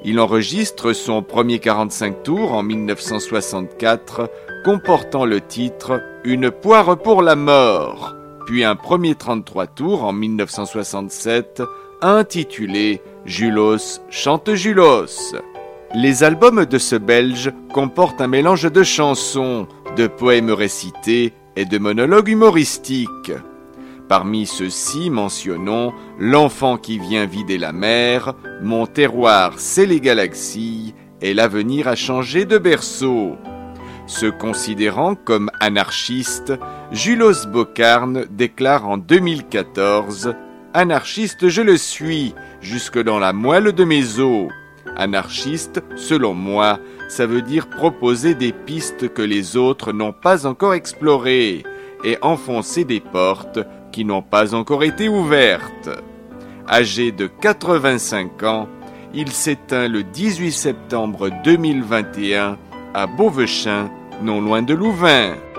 Il enregistre son premier 45 tours en 1964, comportant le titre « Une poire pour la mort », puis un premier 33 tours en 1967, intitulé « Julos chante Julos ». Les albums de ce Belge comportent un mélange de chansons, de poèmes récités et de monologues humoristiques. Parmi ceux-ci, mentionnons « L'enfant qui vient vider la mer »,« Mon terroir, c'est les galaxies » et « L'avenir a changé de berceau ». Se considérant comme anarchiste, Julos Bocarn déclare en 2014 « Anarchiste, je le suis, jusque dans la moelle de mes os ». Anarchiste, selon moi, ça veut dire proposer des pistes que les autres n'ont pas encore explorées et enfoncer des portes qui n'ont pas encore été ouvertes. Âgé de 85 ans, il s'éteint le 18 septembre 2021 à Beauvechain, non loin de Louvain.